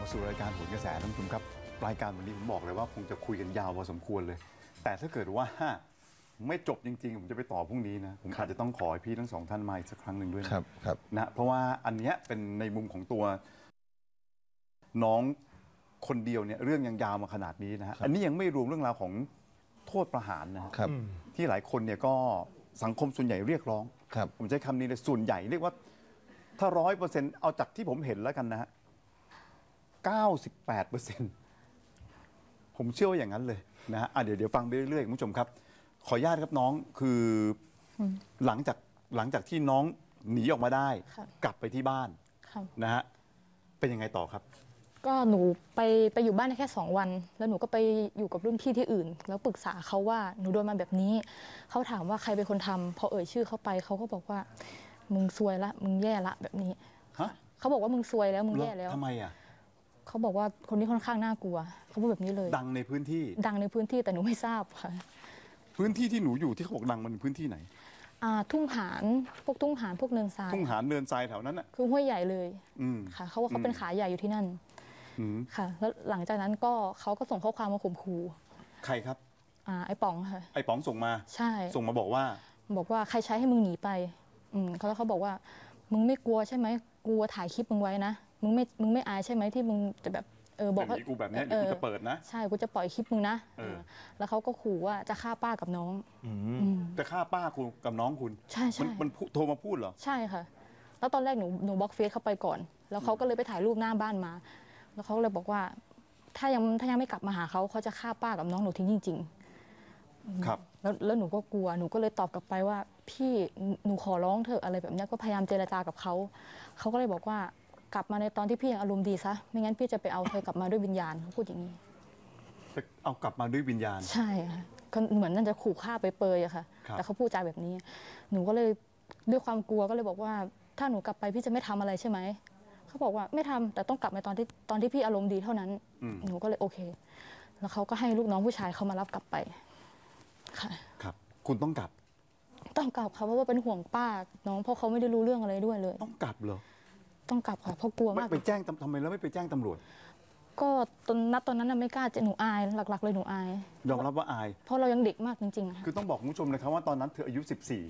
สู่รายการโหนกระแสท่านผู้ชมครับรายการวันนี้ผมบอกเลยว่าคงจะคุยกันยาวพอสมควรเลยแต่ถ้าเกิดว่าไม่จบจริงๆผมจะไปต่อพรุ่งนี้นะผมอาจจะต้องขอให้พี่ทั้งสองท่านมาอีกสักครั้งหนึ่งด้วยนะครับนะเพราะว่าอันเนี้ยเป็นในมุมของตัวน้องคนเดียวเนี่ยเรื่องยังยาวมาขนาดนี้นะฮะอันนี้ยังไม่รวมเรื่องราวของโทษประหารนะครับที่หลายคนเนี่ยก็สังคมส่วนใหญ่เรียกร้องผมใช้คำนี้เลยส่วนใหญ่เรียกว่าถ้า100%เอาจากที่ผมเห็นแล้วกันนะฮะ98%ผมเชื่อว่าอย่างนั้นเลยนะฮะเดี๋ยวฟังไปเรื่อยๆคุณผู้ชมครับขออนุญาตครับน้องคือหลังจากที่น้องหนีออกมาได้กลับไปที่บ้านนะฮะเป็นยังไงต่อครับก็หนูไปอยู่บ้านได้แค่2 วันแล้วหนูก็ไปอยู่กับรุ่นพี่ที่อื่นแล้วปรึกษาเขาว่าหนูโดนมาแบบนี้เขาถามว่าใครเป็นคนทำพอเอ่ยชื่อเขาไปเขาก็บอกว่ามึงซวยละมึงแย่ละแบบนี้เขาบอกว่ามึงซวยแล้วมึงแย่แล้วทำไมอ่ะเขาบอกว่าคนนี้ค่อนข้างน่ากลัวเขาพูดแบบนี้เลยดังในพื้นที่แต่หนูไม่ทราบค่ะพื้นที่ที่หนูอยู่ที่เขาบอกดังมันพื้นที่ไหนทุ่งหานพวกเนินทรายทุ่งหานเนินทรายแถวนั้นอ่ะคือห้วยใหญ่เลยค่ะเขาว่าเขาเป็นขาใหญ่อยู่ที่นั่นค่ะแล้วหลังจากนั้นก็เขาก็ส่งข้อความมาข่มขู่ใครครับไอ้ป๋องค่ะไอ้ป๋องส่งมาใช่ส่งมาบอกว่าใครใช้ให้มึงหนีไปเขาบอกว่ามึงไม่กลัวใช่ไหมกูถ่ายคลิปมึงไว้นะมึงไม่อายใช่ไหมที่มึงจะแบบบอกว่ากูแบบนี้เดี๋ยวกูจะเปิดนะใช่กูจะปล่อยคลิปมึงนะแล้วเขาก็ขู่ว่าจะฆ่าป้ากับน้องจะฆ่าป้าคุณกับน้องคุณใช่มันโทรมาพูดเหรอใช่ค่ะแล้วตอนแรกหนูบล็อกเฟซเขาไปก่อนแล้วเขาก็เลยไปถ่ายรูปหน้าบ้านมาแล้วเขาเลยบอกว่าถ้ายังไม่กลับมาหาเขาจะฆ่าป้ากับน้องหนูทิ้งจริงๆครับแล้วหนูก็กลัวหนูก็เลยตอบกลับไปว่าพี่หนูขอร้องเถอะอะไรแบบนี้ก็พยายามเจรจากับเขาก็เลยบอกว่ากลับมาในตอนที่พี่ยังอารมณ์ดีซะไม่งั้นพี่จะไปเอาเธอกลับมาด้วยวิญญาณเขาพูดอย่างนี้เอากลับมาด้วยวิญญาณใช่ค่ะเหมือนนั่นจะขู่ฆ่าไปเปยอะค่ะแต่เขาพูดจาแบบนี้หนูก็เลยด้วยความกลัวก็เลยบอกว่าถ้าหนูกลับไปพี่จะไม่ทำอะไรใช่ไหมเขาบอกว่าไม่ทำแต่ต้องกลับมาตอนที่พี่อารมณ์ดีเท่านั้นหนูก็เลยโอเคแล้วเขาก็ให้ลูกน้องผู้ชายเขามารับกลับไปค่ะครับคุณต้องกลับค่ะเพราะว่าเป็นห่วงป้าน้องเพราะเขาไม่ได้รู้เรื่องอะไรด้วยเลยต้องกลับเหรอต้องกลับค่ะเพราะกลัวมากไปแจ้งทำไมแล้วไม่ไปแจ้งตำรวจก็ตอนนั้นน่ะไม่กล้าจะหนูอายหลักๆเลยหนูอายยอมรับว่าอายเพราะเรายังเด็กมากจริงๆคือต้องบอกคุณผู้ชมนะครับว่าตอนนั้นเธออายุ14